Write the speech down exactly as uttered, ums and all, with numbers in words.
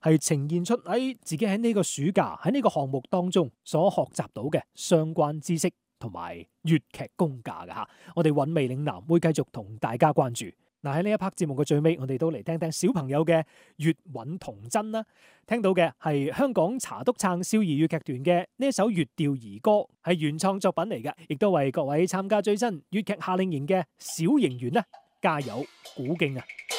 係呈現出喺自己喺呢個暑假喺呢個項目當中所學習到嘅相關知識同埋粵劇功架嘅吓。我哋韻味嶺南會繼續同大家關注。嗱，喺呢一 part 節目嘅最尾，我哋都嚟聽聽小朋友嘅粵韻童真啦。聽到嘅係香港茶督撐少兒粵劇團嘅呢一首粵調兒歌，係原創作品嚟嘅，亦都為各位參加最新粵劇夏令營嘅小營員呢加油鼓勁啊！